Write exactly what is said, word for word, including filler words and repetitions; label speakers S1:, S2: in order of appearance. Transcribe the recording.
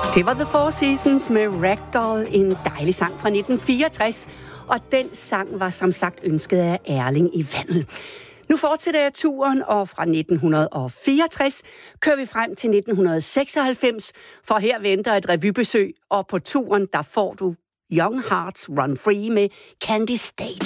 S1: Det var The Four Seasons med Ragdoll, en dejlig sang fra nitten fireogtres, og den sang var som sagt ønsket af Erling i Vandel. Nu fortsætter jeg turen, og fra nitten fireogtres kører vi frem til nitten seksoghalvfems, for her venter et revybesøg, og på turen der får du Young Hearts Run Free med Candy State.